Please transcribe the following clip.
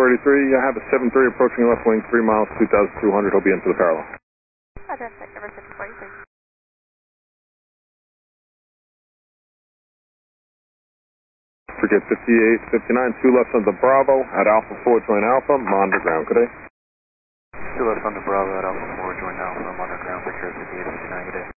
33, I have a 7-3 approaching left wing, 3 miles, 2,200. He'll be into the parallel. Roger, number 643. Forget 58, 59, 2 left on the Bravo at Alpha 4, join Alpha, monitor ground, good day. 2 left on the Bravo at Alpha 4, join Alpha, monitor ground, picture 58, 59, good day.